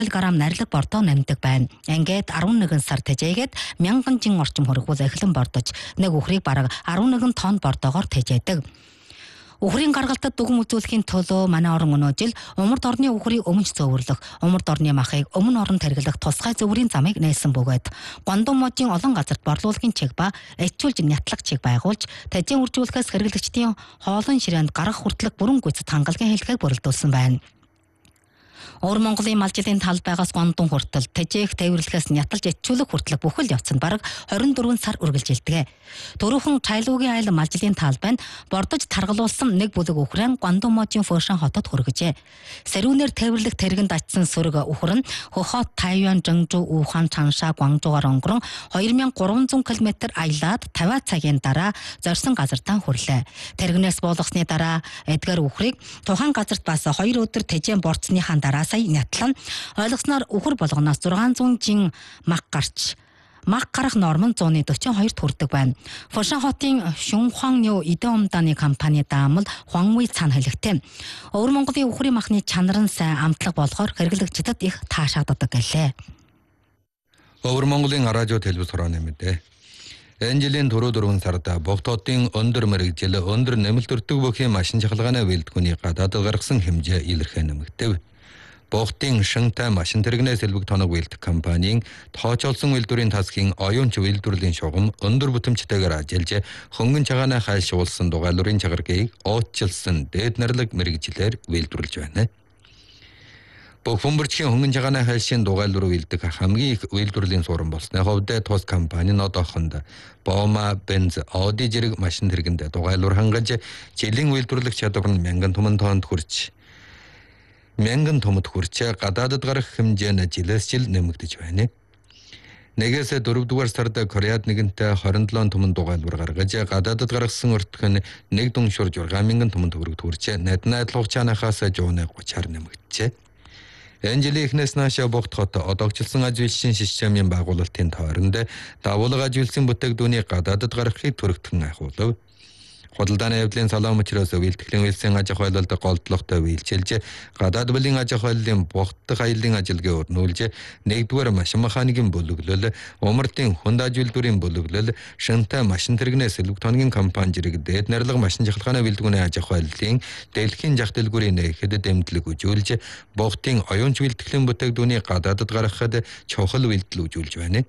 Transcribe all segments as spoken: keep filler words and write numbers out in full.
грамм нарилга бордоо намдаг байна. Ингээд арван нэгэн сар тэжээгээд мянган жин орчим хөргүүл эхлэн бордож нэг үхрийг бараг арван нэгэн тонн бордоогоор тэжээдэг. Үхрийн гаргалтад дүгэн үзүүлэхийн төлөө манай орон өнөө жил умард орны үхрийг өмч зөөвөрлөх, умард орны махыг өмнө орон тархилах тусгай зөвөрийн замыг нээсэн бөгөөд Гондон можийн олон газарт борлуулагын чиг ба эцчүүлж нятлах чиг байгуулж тэжээн үржүүлэхээс хэрэглэгчдийн хоолон ширээнд гарах хүртэлх бүрэн гүйцэд хангалгын хэлхийг бүрэлдүүлсэн байна. Өвөр Монголын мал жилийн талбайгаас Гондон хүртэл тэжээх тээвэрлэхээс няталж эцчүүлэх хүртэлх бүхэл явц нь бараг хорин дөрвөн сар үргэлжилдэг. Төрөөхөн Чайлуугийн айл мал жилийн талбайд бордож таргалуулсан нэг бүлэг үхрэн Гондон можийн Фошан хотод хүргэжээ. Сэрүүнээр тээвэрлэх тэргэнд очсон сөрөг үхэр нь Хөхот, Тайван, Жэнжүү, Ухан, Чанша, Гуанчжуугаар өнгөрөн хоёр мянган гурван зуун километр аялаад тавиа цагийн дараа зорьсон газартаа хүрлээ. Тэргнээс буулгасны дараа эдгээр үхрийг тухайн газарт бас хоёр өдөр тэжээн борцсныхаа дараа сая нятлан ойлгосноор үхэр болгоноос зургаан зуун жин мах гарч мах гарах норм нь зуны дөрвөн хоёрт хүрдэг байна. Фошан хотын Шунхуан эдэн умдааны компани даамал Хуанмуй цаана хэлэхдээ Өвөр Монголын үхрийн махны чанар нь сайн амтлаг болохоор хэрэглэгчдэд их таашаагддаг гэлээ. Өвөр Монголын радио телевиз хорооны мэдээ. Энэ жилийн түрүү дөрвөн сарда Богтотын өндөр мэрэгжил өндөр нэмэлт өртөг бүхийн машин чахалгааны бэлтгүүний гадаад гаргасан хэмжээ илэрхий нэмэгдэв. Богтын Шантай машин тэрэгнээс элбэг тоног үйлдэх компанийн тоочолсон үйлдвэрийн тасгийн оюунч үйлдвэрлэлийн шугам өндөр бүтэмжтэйгээр ажиллаж хөнгөн цагаанаа хайлшуулсан дугайлуурын чагаргийг уучлсан дээд нарлаг мэрэгжилээр үйлдвэрлэж байна. Бог бөмбөрчгийн хөнгөн цагаанаа хайлшийн дугайлуурыг үйлдэх хамгийн их үйлдвэрлэлийн суран болсны хувьд тус компани одоохонд Бома, Бенз, Audi зэрэг машин тэргэнд дугайлуур хангаж жилийн үйлдвэрлэх чадвар нь мянган туман тоннд хүрч мянган томод хүрч гадаадд гарах хэмжээ нь жилээс жил нэмэгдэж байна. Нэгээс дөрөвдүгээр сард Кореад нэгэнтээ хорин долоон томон дугайлуур гаргаж гадаадд гаргасан өртөх нь нэг дүншур зургаан мянган томон төгрөгт хүрч найднаа адилгуучаанахаас жууны гучаар нэмэгдэжээ. Энэ жилийн эхнээс наашаа Богт хот одоогчлсон ажилчин системийн байгуулалтын тойронд давуулга ажилчин бүтээгдүүний гадаадд гаргахыг түрэгдэн айхуулв. Худалдааны явдлын салаам учраас үйлдэхлийн үйлсийн аж ахуй аялалд голдлоготой үйлчилж гадаад бүлийн аж ахуй аяллын Богт дахь аяллын ажилгээ өрнүүлж нэгдүгээр машин механикийн бүлэглэл, умардын хүнд аж үйлдвэрийн бүлэглэл, Шантай машин тэрэгнээс элбэг тоногийн компани зэрэг дээд нарлаг машин чахалгааны бэлтгүүний аж ахуй аяллын дэлхийн жах дэлгүүрийн нэхэд дэмжлэг үзүүлж Богтын оюунч үйлдэхлийн бүтээгдүүний гадаадд гаргахад чухал үйлдэл үзүүлж байна.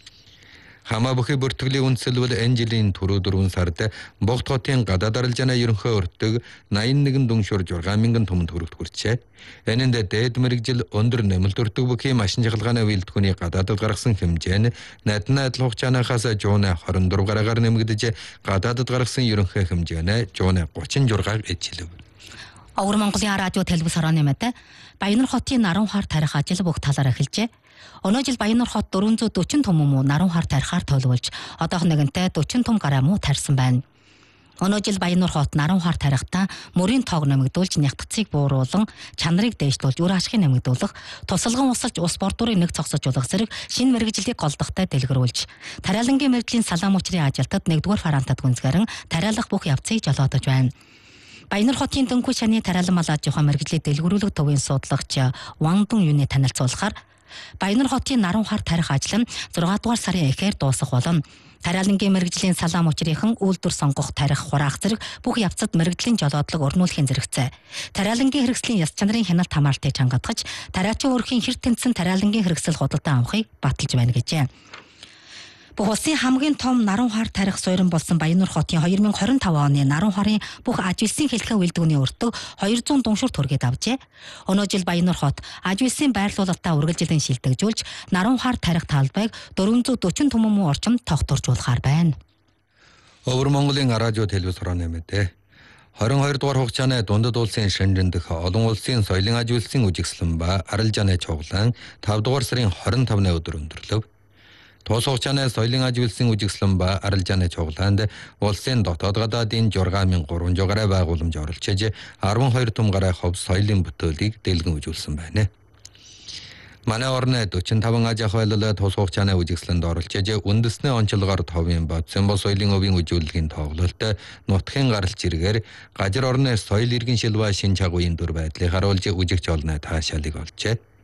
Хамаа бүхий бүртгэлийн үндсэлбэл энэ жилийн түрүү дөрвөн сард Богт хотын гадаад арилжааны ерөнхий өртөг найман нэгэн дүншур зургаан мянган томон төгрөгт хүрчээ. Энэнд дээд мэрэгжил өндөр нэмэлт өртөг бүхий машин чахалгааны үйлдвэрийн гадаадд гаргасан хэмжээ нь найднаа адилгуучаанахаас жууны хорин дөрвөн гараагаар нэмэгдэж гадаадд гаргасан ерөнхий хэмжээ нь жууны гучин зургаар эзэлв. Өвөр Монголын радио телевиз хорооны мэдээ Баяннар хотын наран хаар тарих ажил бүх талаар эхэлжээ. Өнөө жил Баяннар хот дөрвөн зуун дөрвөн том муу наран хаар тарихаар төлөвлөж одоох нэгэнтээ дөрвөн том гараа муу тарьсан байна. Өнөө жил Баяннар хот наран хаар тарихтаа мөрийн тоог нэмэгдүүлж нягтцыг бууруулан чанарыг дээшлүүлж үр ашгийг нэмэгдүүлэх, тусалган усалж ус бордурыг нэг цогсожуулах зэрэг шинэ мэрэгжлийг голдохтой дэлгэрүүлж тариалангийн мэрэгжлийн салаам учрын ажилтад нэгдүгээр фарантад гүнзгэрэн тариалах бүх явцыг жолоодож байна. Баяннар хотын Дөнгүү шаны тариалан мал аж ахуй мэрэгжлийн дэлгэрүүлэг төвийн судалгач Вандун юуны танилцуулахаар Баяннар хотын наран хаар тарих ажил нь зургаан дугаар сарын эхээр дуусах болно. Тариалангийн мэрэгжлийн салаам учрынхан үйлдвэр сонгох, тарих, хураах зэрэг бүх явцад мэрэгжлийн жолоодлого өрнүүлэхийн зэрэгцээ. Тариалангийн хэрэгслийн яс чанарын хяналт хамаалтыг чангадгаж, тариачин өрхийн хэр тэнцсэн тариалангийн хэрэгсэл худалдан авахыг баталж байна гэжээ. Бүх улсын хамгийн том наран хаар тарих суурин болсон Баяннар хотын хоёр мянган хорин таван оны наран хаарын бүх ажилсын хэлхээ үйлдвэрийн өртөг хоёр зуун дүншур төргээд авжээ. Өнөө жил Баяннар хот ажилсын байрлуулалтаа үргэлжлэн шилдэгжүүлж наран хаар тарих талбайг дөрвөн зуун дөрвөн том муу орчим тогтворжуулахаар байна. Өвөр Монголын радио телевиз хорооны мэдээ. хорин хоёр дугаар хугацааны дундад улсын Шэнжин дэх олон улсын соёлын аж үйлсийн үжигслэн ба арилжааны чуглаан тавд дугаар сарын хорин тавны өдөр өндөрлөв. Тус хугацааны соёлын аж үйлсийн үжигслэн ба арилжааны чуглаанд улсын дотоод гадаадын зургаан мянган гурван гараа байгууламж оролцож арван хоёр том гараа хов соёлын бүтээлийг дэлгэн үзүүлсэн байна. Манай орны дөрвөн таван аж ахуй аялал тус хугацааны үжигслэнд оролцож үндэсний онцлогоор товын бодсон бо соёлын өвийн үжүүлэлгийн тоглолт нутгийн гаралч зэрэгээр гажир орны соёл иргэн шилбэ шин чагууын дүр байдлыг харуулж үжигч олны таашаалыг олжээ.